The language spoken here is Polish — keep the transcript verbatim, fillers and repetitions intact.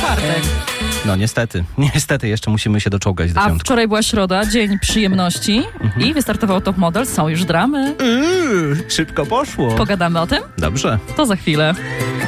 czwartek. No niestety, niestety jeszcze musimy się doczołgać do A piątku. wczoraj była środa, dzień przyjemności Mhm. i wystartował Top Model. Są już dramy. Yy, szybko poszło. Pogadamy o tym? Dobrze. To za chwilę.